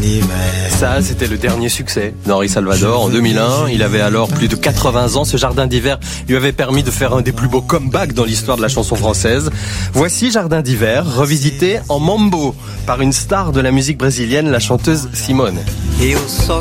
Ça, c'était le dernier succès d'Henri Salvador en 2001. Il avait alors plus de 80 ans. Ce Jardin d'hiver lui avait permis de faire un des plus beaux comebacks dans l'histoire de la chanson française. Voici Jardin d'hiver, revisité en mambo par une star de la musique brésilienne, la chanteuse Simone. Eu só